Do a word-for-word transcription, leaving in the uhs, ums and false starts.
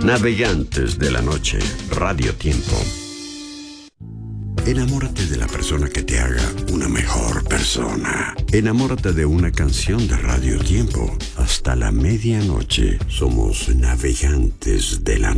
Navegantes de la noche, Radio Tiempo. Enamórate de la persona que te haga una mejor persona. Enamórate de una canción de Radio Tiempo. Hasta la medianoche somos navegantes de la noche.